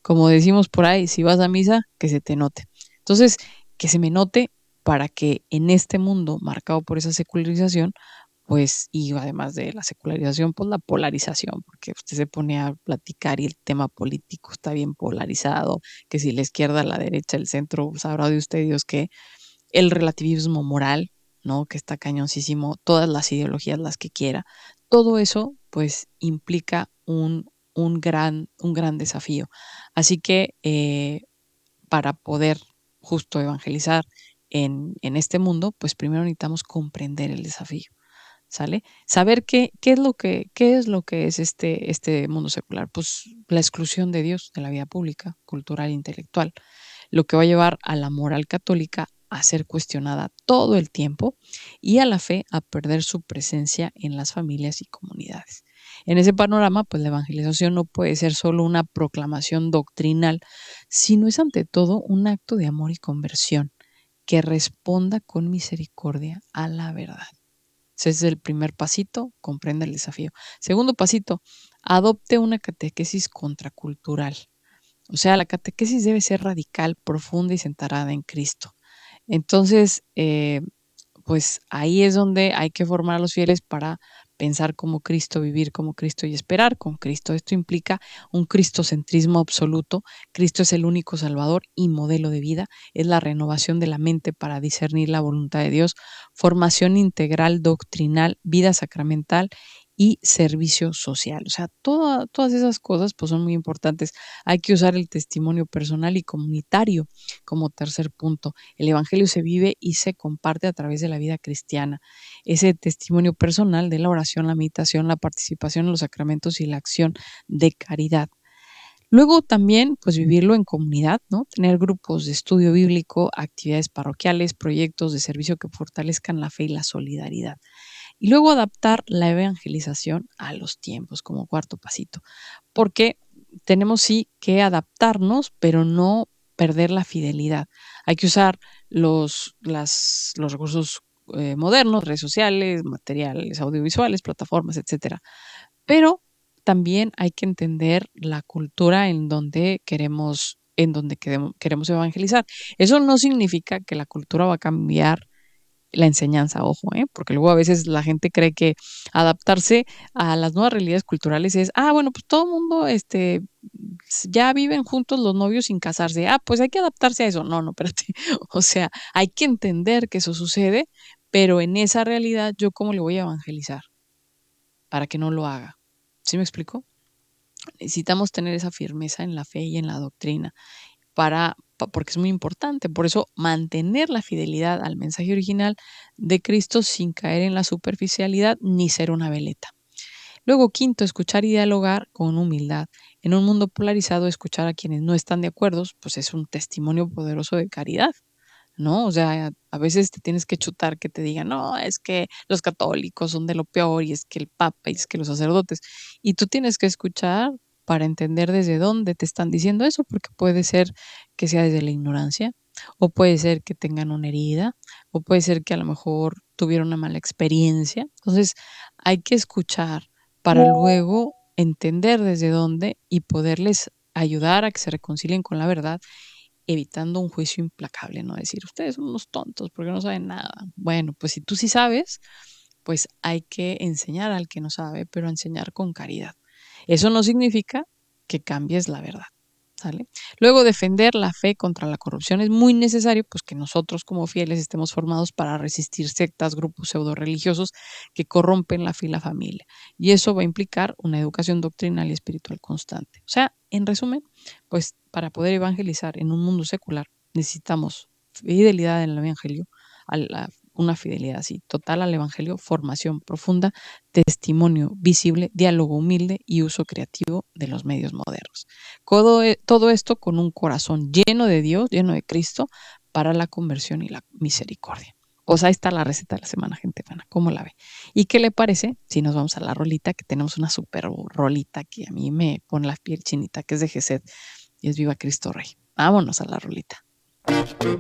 como decimos por ahí, si vas a misa, que se te note. Entonces, que se me note para que en este mundo marcado por esa secularización, pues, y además de la secularización, pues la polarización, porque usted se pone a platicar y el tema político está bien polarizado, que si la izquierda, la derecha, el centro, sabrá de usted Dios que el relativismo moral, ¿no? Que está cañoncísimo, todas las ideologías, las que quiera, todo eso, pues, implica un gran desafío. Así que para poder justo evangelizar en este mundo, pues primero necesitamos comprender el desafío. ¿Sale? Saber qué es lo que es este mundo secular. Pues la exclusión de Dios de la vida pública, cultural e intelectual, lo que va a llevar a la moral católica a ser cuestionada todo el tiempo y a la fe a perder su presencia en las familias y comunidades. En ese panorama, pues la evangelización no puede ser solo una proclamación doctrinal, sino es ante todo un acto de amor y conversión que responda con misericordia a la verdad. Ese es el primer pasito, comprenda el desafío. Segundo pasito, adopte una catequesis contracultural. O sea, la catequesis debe ser radical, profunda y centrada en Cristo. Entonces, pues ahí es donde hay que formar a los fieles para pensar como Cristo, vivir como Cristo y esperar con Cristo. Esto implica un cristocentrismo absoluto. Cristo es el único Salvador y modelo de vida. Es la renovación de la mente para discernir la voluntad de Dios, formación integral doctrinal, vida sacramental y servicio social. O sea, todas esas cosas pues son muy importantes. Hay que usar el testimonio personal y comunitario como tercer punto. El Evangelio se vive y se comparte a través de la vida cristiana. Ese testimonio personal de la oración, la meditación, la participación en los sacramentos y la acción de caridad. Luego también, pues vivirlo en comunidad, ¿no? Tener grupos de estudio bíblico, actividades parroquiales, proyectos de servicio que fortalezcan la fe y la solidaridad. Y luego adaptar la evangelización a los tiempos como cuarto pasito, porque tenemos sí que adaptarnos, pero no perder la fidelidad. Hay que usar los recursos modernos, redes sociales, materiales audiovisuales, plataformas, etcétera. Pero también hay que entender la cultura queremos evangelizar. Eso no significa que la cultura va a cambiar la enseñanza, ojo, porque luego a veces la gente cree que adaptarse a las nuevas realidades culturales es, bueno, pues todo el mundo, ya viven juntos los novios sin casarse, pues hay que adaptarse a eso. No, no, espérate, o sea, hay que entender que eso sucede, pero en esa realidad, ¿yo cómo le voy a evangelizar para que no lo haga? ¿Sí me explico? Necesitamos tener esa firmeza en la fe y en la doctrina porque es muy importante. Por eso, mantener la fidelidad al mensaje original de Cristo sin caer en la superficialidad ni ser una veleta. Luego, quinto, escuchar y dialogar con humildad. En un mundo polarizado, escuchar a quienes no están de acuerdo, pues es un testimonio poderoso de caridad, ¿no? O sea, a veces te tienes que chutar que te digan, no, es que los católicos son de lo peor y es que el papa y es que los sacerdotes. Y tú tienes que escuchar para entender desde dónde te están diciendo eso, porque puede ser que sea desde la ignorancia, o puede ser que tengan una herida, o puede ser que a lo mejor tuvieron una mala experiencia. Entonces, hay que escuchar para luego entender desde dónde y poderles ayudar a que se reconcilien con la verdad, evitando un juicio implacable, ¿no? Decir, ustedes son unos tontos porque no saben nada. Bueno, pues si tú sí sabes, pues hay que enseñar al que no sabe, pero enseñar con caridad. Eso no significa que cambies la verdad. ¿Sale? Luego, defender la fe contra la corrupción es muy necesario, pues que nosotros como fieles estemos formados para resistir sectas, grupos pseudo religiosos que corrompen la fe y la familia. Y eso va a implicar una educación doctrinal y espiritual constante. O sea, en resumen, pues para poder evangelizar en un mundo secular necesitamos fidelidad en el evangelio, una fidelidad así total al evangelio, formación profunda, testimonio visible, diálogo humilde y uso creativo de los medios modernos. Todo esto con un corazón lleno de Dios, lleno de Cristo, para la conversión y la misericordia. Pues ahí está la receta de la semana, gente buena. ¿Cómo la ve? ¿Y qué le parece si nos vamos a la rolita? Que tenemos una super rolita que a mí me pone la piel chinita, que es de Gesed y es Viva Cristo Rey. Vámonos a la rolita.